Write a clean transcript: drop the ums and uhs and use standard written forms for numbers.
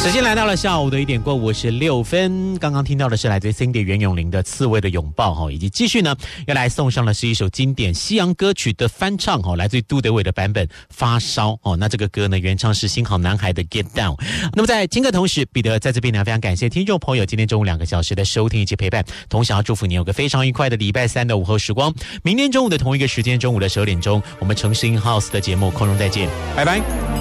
时间来到了下午的1:56，刚刚听到的是来自 Cindy 袁咏琳的《刺猬的拥抱》以及继续呢要来送上的是一首经典西洋歌曲的翻唱来自于杜德伟的版本《发烧》那这个歌呢原唱是新好男孩的 Get Down。 那么在听歌同时，彼得在这边呢非常感谢听众朋友今天中午2个小时的收听以及陪伴，同时要祝福你有个非常愉快的礼拜三的午后时光。明天中午的同一个时间，中午的12点钟，我们城市 In House 的节目空中再见，拜拜。